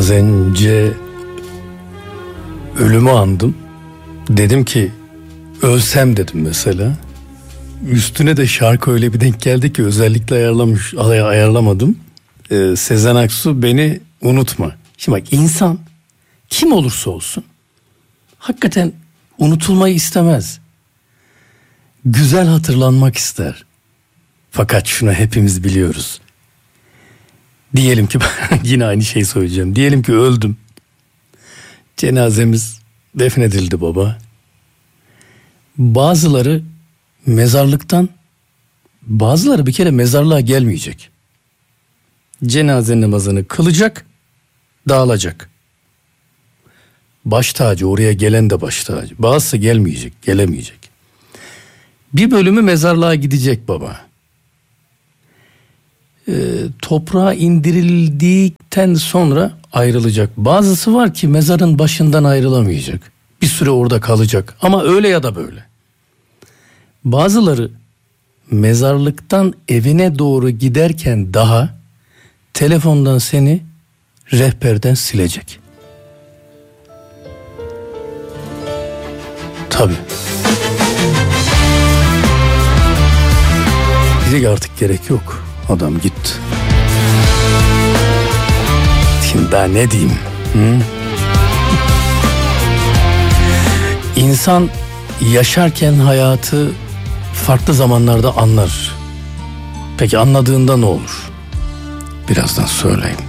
biraz önce ölümü andım. Dedim ki ölsem dedim mesela. Üstüne de şarkı öyle bir denk geldi ki özellikle ayarlamadım. Sezen Aksu Beni Unutma. Şimdi bak, insan kim olursa olsun hakikaten unutulmayı istemez. Güzel hatırlanmak ister. Fakat şunu hepimiz biliyoruz. Diyelim ki yine aynı şeyi söyleyeceğim. Diyelim ki öldüm. Cenazemiz defnedildi baba. Bazıları mezarlıktan, bazıları bir kere mezarlığa gelmeyecek. Cenaze namazını kılacak, dağılacak. Baş tacı, oraya gelen de baş tacı. Bazısı gelmeyecek, gelemeyecek. Bir bölümü mezarlığa gidecek baba. Toprağa indirildikten sonra ayrılacak. Bazısı var ki mezarın başından ayrılamayacak. Bir süre orada kalacak ama öyle ya da böyle. Bazıları mezarlıktan evine doğru giderken daha telefondan seni rehberden silecek. Tabii. Diyecek artık gerek yok. Adam gitti. Şimdi daha ne diyeyim? İnsan yaşarken hayatı farklı zamanlarda anlar. Peki anladığında ne olur? Birazdan söyleyeyim.